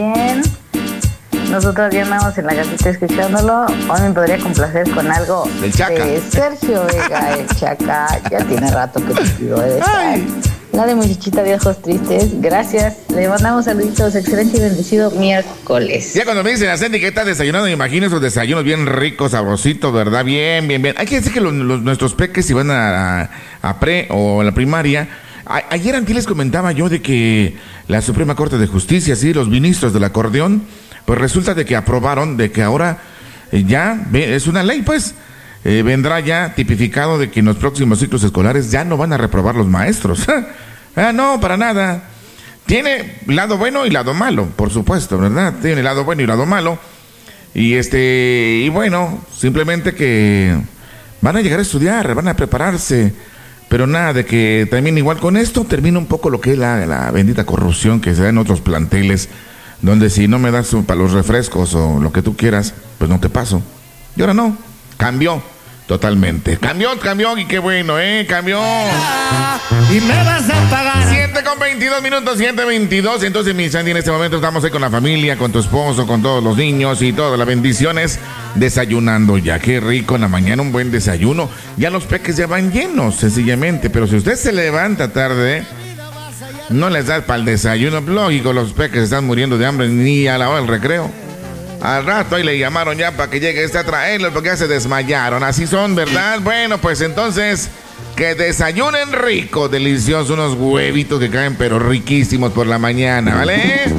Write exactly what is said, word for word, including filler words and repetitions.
Bien. Nosotros ya andamos en la casita escuchándolo. Hoy me podría complacer con algo del Chaca. De Sergio Vega, el Chaca. Ya tiene rato que te pido de esa. La de Muchachita de Ojos Tristes. Gracias. Le mandamos saluditos. Excelente y bendecido miércoles. Ya cuando me dicen, Sandy, que estás desayunando, me imagino esos desayunos bien ricos, sabrositos, ¿verdad? Bien, bien, bien. Hay que decir que los, los, nuestros peques, si van a, a, a pre o a la primaria... A, ayer antes les comentaba yo de que la Suprema Corte de Justicia, sí, los ministros del acordeón, pues resulta de que aprobaron de que ahora eh, ya ve, es una ley, pues, eh, vendrá ya tipificado de que en los próximos ciclos escolares ya no van a reprobar los maestros. Ah, no, para nada. Tiene lado bueno y lado malo, por supuesto, ¿verdad? Tiene lado bueno y lado malo. Y este, y bueno, simplemente que van a llegar a estudiar, van a prepararse, pero nada de que termine igual con esto, termina un poco lo que es la, la bendita corrupción que se da en otros planteles, donde si no me das para los refrescos o lo que tú quieras, pues no te paso. Y ahora no, cambió. Totalmente. Cambió, cambió y qué bueno, ¿eh? Cambió. Y me vas a pagar. siete con veintidós minutos, siete veintidós. Entonces, mi Sandy, en este momento estamos ahí con la familia, con tu esposo, con todos los niños y todas las bendiciones, desayunando ya. Qué rico en la mañana, un buen desayuno. Ya los peques ya van llenos, sencillamente. Pero si usted se levanta tarde, no les da para el desayuno. Lógico, los peques están muriendo de hambre ni a la hora del recreo. Al rato ahí le llamaron ya para que llegue este a traerlo porque ya se desmayaron. Así son, ¿verdad? Bueno, pues entonces, que desayunen rico, delicioso, unos huevitos que caen pero riquísimos por la mañana, ¿vale?